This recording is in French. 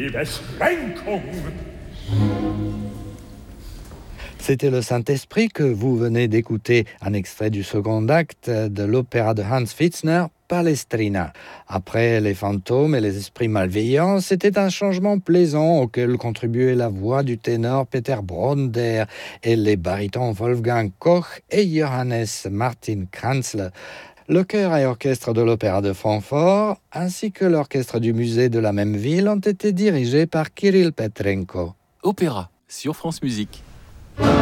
Liebeslenkung. C'était le Saint-Esprit que vous venez d'écouter, un extrait du second acte de l'opéra de Hans Pfitzner, Palestrina. Après les fantômes et les esprits malveillants, c'était un changement plaisant auquel contribuait la voix du ténor Peter Bronder et les barytons Wolfgang Koch et Johannes Martin Kranzle. Le chœur et orchestre de l'Opéra de Francfort, ainsi que l'orchestre du musée de la même ville, ont été dirigés par Kirill Petrenko. Opéra sur France Musique.